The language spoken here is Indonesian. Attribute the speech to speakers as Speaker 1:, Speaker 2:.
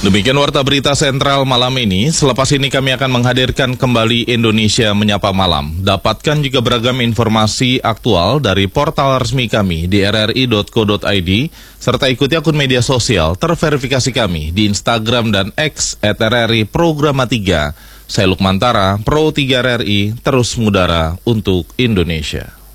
Speaker 1: Demikian Warta Berita Sentral malam ini. Selepas ini kami akan menghadirkan kembali Indonesia Menyapa Malam. Dapatkan juga beragam informasi aktual dari portal resmi kami di rri.co.id, serta ikuti akun media sosial terverifikasi kami di Instagram dan X @RRI Programa 3. Saya Lukman Tara, Pro 3 RRI, terus mengudara untuk Indonesia.